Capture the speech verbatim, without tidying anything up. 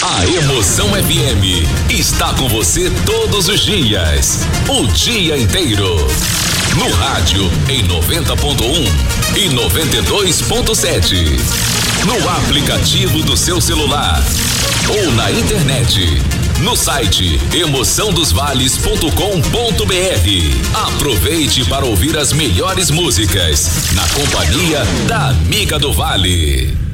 A Emoção F M está com você todos os dias, o dia inteiro. No rádio em noventa ponto um e noventa e dois ponto sete. No aplicativo do seu celular ou na internet. No site emoção dos vales ponto com ponto br. Aproveite para ouvir as melhores músicas na companhia da Amiga do Vale.